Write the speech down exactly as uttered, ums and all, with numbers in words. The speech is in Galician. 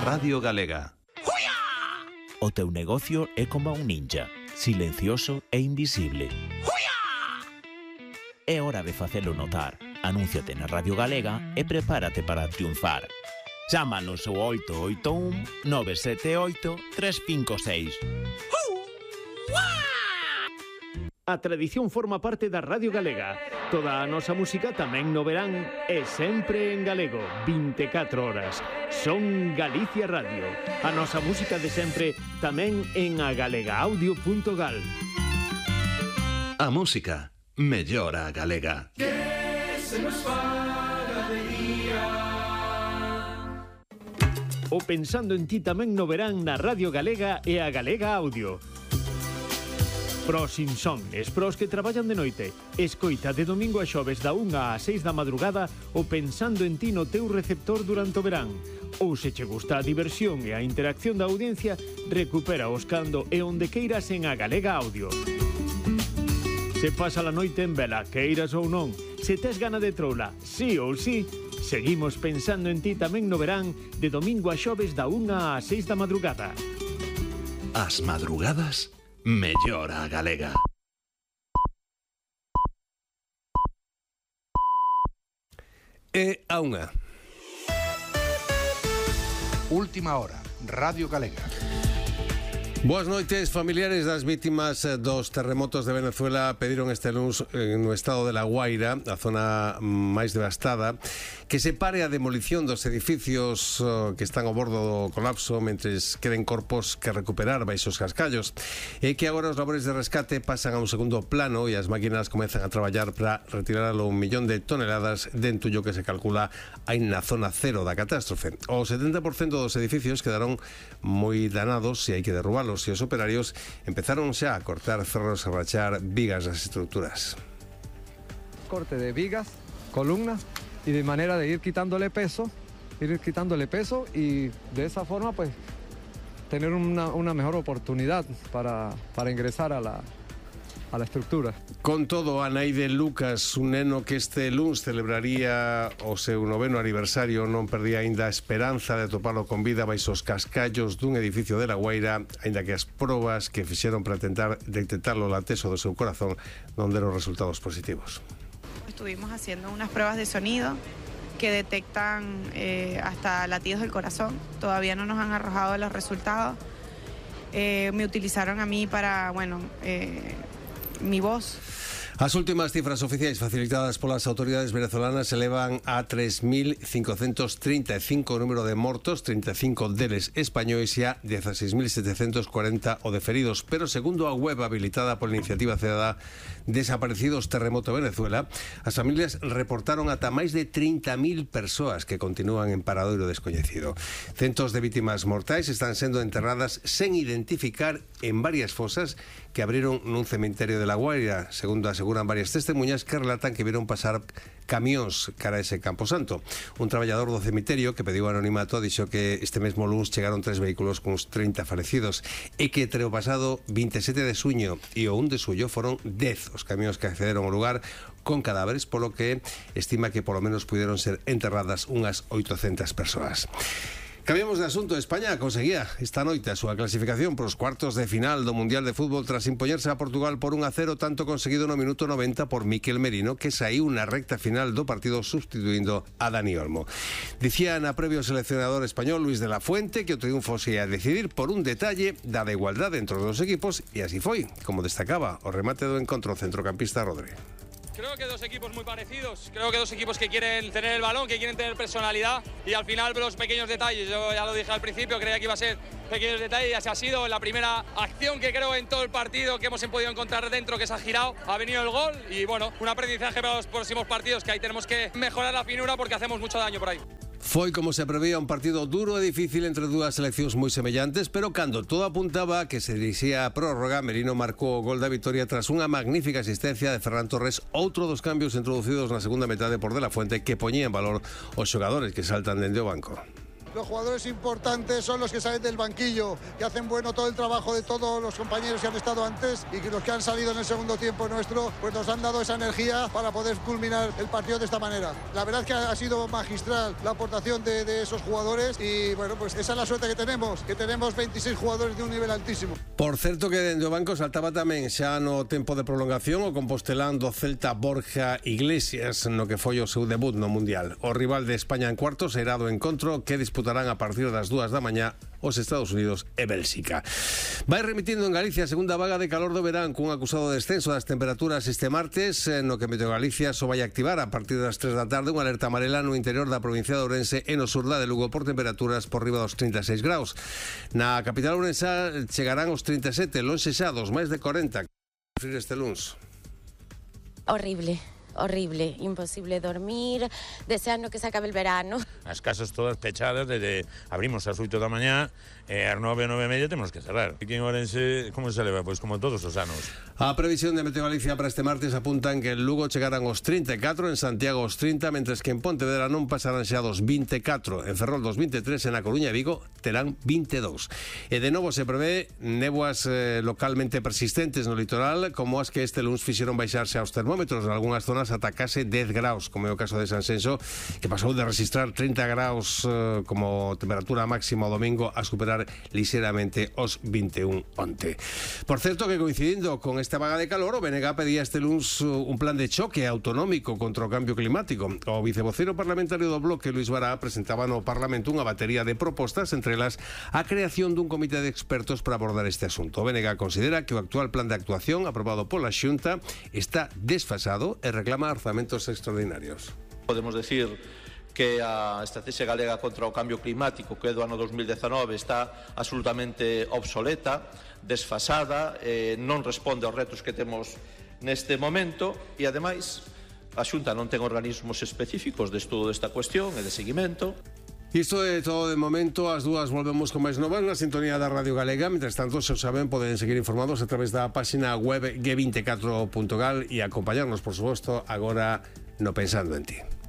Radio Galega. O teu negocio é como un ninja, silencioso e invisible. É hora de facelo notar. Anúnciate na Radio Galega e prepárate para triunfar. Chámanos ao oito oito un nove sete oito tres cinco seis. A tradición forma parte da Radio Galega. Toda a nosa música tamén no verán e sempre en galego, vinte e catro horas. Son Galicia Radio. A nosa música de sempre tamén en agalegaaudio punto gal. A música mellora a galega. Que se nos faga de día. O Pensando en ti tamén no verán na Radio Galega e a Galega Audio. Pros insomnes, pros que traballan de noite. Escoita de domingo a xoves da unha a seis da madrugada o Pensando en ti no teu receptor durante o verán. Ou se che gusta a diversión e a interacción da audiencia, recupera os cando e onde queiras en a Galega Audio. Se pasa la noite en vela, queiras ou non, se tes gana de troula, sí ou sí, seguimos Pensando en ti tamén no verán de domingo a xoves da unha a seis da madrugada. As madrugadas mellora a galega. E a unha. Última hora, Radio Galega. Boas noites. Familiares das vítimas dos terremotos de Venezuela pediron este luns no estado de La Guaira, a zona máis devastada, que se pare a demolición dos edificios que están ao bordo do colapso mentres queden corpos que recuperar baixo os cascallos, e que agora os labores de rescate pasan a un segundo plano e as máquinas comezan a traballar para retirar un millón de toneladas de entullo que se calcula hai na zona cero da catástrofe. O setenta por cento dos edificios quedaron moi danados e hai que derrubalos, e os operarios empezaron xa a cortar ferros e rachar vigas das estruturas. Corte de vigas, columnas, y de manera de ir quitándole peso, ir quitándole peso y de esa forma pues tener una, una mejor oportunidad para, para ingresar a la, a la estructura. Con todo, a nai de Lucas, un neno que este luns celebraría o seu noveno aniversario, non perdía aínda a esperanza de topalo con vida baixo os cascallos dun edificio de La Guaira, aínda que as probas que fixeron para tentar detectar o lateso do seu corazón non deron resultados positivos. Estuvimos haciendo unas pruebas de sonido que detectan eh, hasta latidos del corazón. Todavía no nos han arrojado los resultados. Eh, me utilizaron a mí para, bueno, eh, mi voz. As últimas cifras oficiais facilitadas polas autoridades venezolanas elevan a tres mil cincocentos trinta e cinco o número de mortos, trinta e cinco deles españois e a dieciséis mil setecentos cuarenta o de feridos, pero segundo a web habilitada pola iniciativa cidadá Desaparecidos Terremoto Venezuela, as familias reportaron ata máis de trinta mil persoas que continúan en paradoiro descoñecido. Centos de vítimas mortais están sendo enterradas sen identificar en varias fosas que abriron nun cemiterio de La Guaira, segundo aseguran varias testemunhas que relatan que viron pasar camións cara a ese camposanto. Un traballador do cemiterio que pediu anonimato dixo que este mesmo luns chegaron tres vehículos con uns trinta falecidos e que entre o pasado vinte e sete de suño e o un de suyo foron dez os camións que accederon ao lugar con cadáveres, polo que estima que polo menos puderon ser enterradas unhas oitocentas persoas. Cambiamos de asunto. España conseguía esta noite a súa clasificación para os cuartos de final do Mundial de Fútbol tras impoñerse a Portugal por un a cero, tanto conseguido no minuto noventa por Miquel Merino, que saíu na recta final do partido substituindo a Dani Olmo. Dicía na previo seleccionador español Luis de la Fuente que o triunfo se ia a decidir por un detalle da igualdade entre os dos equipos, e así foi, como destacaba o remate do encontro centrocampista Rodri. Creo que dos equipos muy parecidos, creo que dos equipos que quieren tener el balón, que quieren tener personalidad y al final los pequeños detalles, yo ya lo dije al principio, creía que iba a ser pequeños detalles y así ha sido. La primera acción que creo en todo el partido que hemos podido encontrar dentro, que se ha girado, ha venido el gol y bueno, un aprendizaje para los próximos partidos, que ahí tenemos que mejorar la finura porque hacemos mucho daño por ahí. Foi, como se prevía, un partido duro e difícil entre dúas seleccións moi semellantes, pero cando todo apuntaba que se dirixía a prórroga, Merino marcou o gol da vitoria tras unha magnífica asistencia de Ferran Torres, outro dos cambios introducidos na segunda metade por De la Fuente que poñía en valor os xogadores que saltan dende o banco. Los jugadores importantes son los que salen del banquillo, que hacen bueno todo el trabajo de todos los compañeros que han estado antes y que los que han salido en el segundo tiempo nuestro, pues nos han dado esa energía para poder culminar el partido de esta manera. La verdad es que ha sido magistral la aportación de, de esos jugadores y bueno, pues esa es la suerte que tenemos, que tenemos veintiséis jugadores de un nivel altísimo. Por certo que dende o banco saltaba tamén xa no tempo de prolongación o compostelán do Celta Borja Iglesias no que foi o seu debut no Mundial. O rival de España en cuartos será do encontro que disputarán a partir das dúas da mañá os Estados Unidos e Bélxica. Vai remitindo en Galicia a segunda vaga de calor do verán cun acusado descenso das temperaturas este martes, no que Meteo Galicia só vai activar a partir das tres da tarde unha alerta amarela no interior da provincia de Ourense e no sur da de Lugo por temperaturas por riba dos trinta e seis graus. Na capital ourensa chegarán os trinta e sete, lonxe xa dos máis de corenta. Este luns. Horrible. Horrible, imposible dormir, deseando que se acabe el verano. As casas todas pechadas, desde abrimos ás oito da mañá e ás nove, nove e media temos que cerrar. Aquí en Ourense, como se leva? Pois como todos os anos. A previsión de Meteo Galicia para este martes apuntan que en Lugo chegarán os trinta e catro, en Santiago os trinta, mentres que en Pontevedra non pasarán xa dos vinte e catro, en Ferrol dos vinte e tres, en A Coruña e Vigo terán vinte e dous. E de novo se prevé néboas eh, localmente persistentes no litoral, como as que este luns fixeron baixarse aos termómetros en algunhas zonas ata case dez graus, como é o caso de Sanxenxo, que pasou de registrar trinta graus eh, como temperatura máxima o domingo a superar ligeramente os vinte e un onte. Por certo que coincidindo con esta vaga de calor, o B N G pedía este luns un plan de choque autonómico contra o cambio climático. O vicevocero parlamentario do Bloque, Luis Bará, presentaba no Parlamento unha batería de propostas, entre elas a creación dun comité de expertos para abordar este asunto. O B N G considera que o actual plan de actuación aprobado pola Xunta está desfasado e reclama orzamentos extraordinarios. Podemos decir que a estrategia galega contra o cambio climático, que é do ano dos mil dezanove, está absolutamente obsoleta, desfasada, eh, non responde aos retos que temos neste momento e, ademais, a Xunta non ten organismos específicos de estudo desta cuestión e de seguimento. Isto é todo de momento, as dúas volvemos con máis novas na sintonía da Radio Galega. Mientras tanto, se o saben, poden seguir informados a través da página web ge vinte e catro punto gal e acompañarnos, por suposto, agora no Pensando en Ti.